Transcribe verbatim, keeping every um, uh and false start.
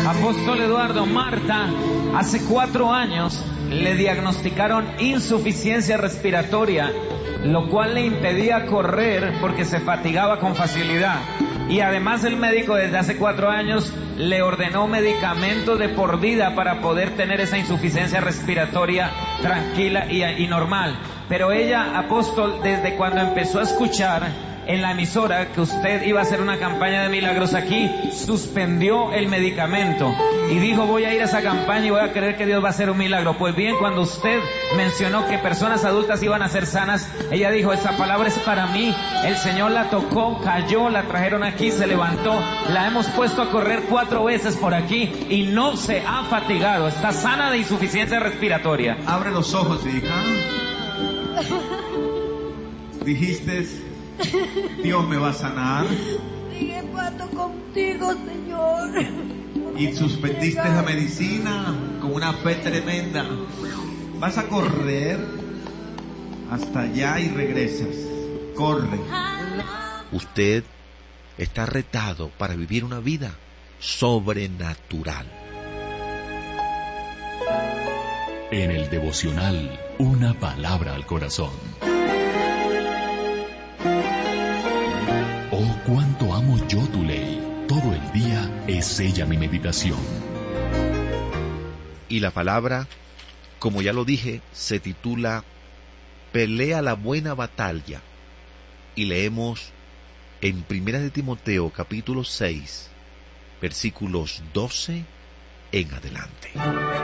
Apóstol Eduardo, Marta, hace cuatro años le diagnosticaron insuficiencia respiratoria, lo cual le impedía correr porque se fatigaba con facilidad. Y además el médico desde hace cuatro años le ordenó medicamentos de por vida para poder tener esa insuficiencia respiratoria tranquila y, y normal. Pero ella, apóstol, desde cuando empezó a escuchar en la emisora que usted iba a hacer una campaña de milagros aquí, suspendió el medicamento y dijo: voy a ir a esa campaña y voy a creer que Dios va a hacer un milagro. Pues bien, cuando usted mencionó que personas adultas iban a ser sanas, ella dijo: esa palabra es para mí. El Señor la tocó, cayó, la trajeron aquí, se levantó, la hemos puesto a correr cuatro veces por aquí y no se ha fatigado, está sana de insuficiencia respiratoria. Abre los ojos, hija. Dijiste: Dios me va a sanar. Sigue pato contigo, Señor. Y suspendiste la medicina con una fe tremenda. Vas a correr hasta allá y regresas. Corre. Usted está retado para vivir una vida sobrenatural. En el devocional, una palabra al corazón. Oh, cuánto amo yo tu ley. Todo el día es ella mi meditación. Y la palabra, como ya lo dije, se titula Pelea la buena batalla. Y leemos en Primera de Timoteo capítulo seis, versículos doce en adelante.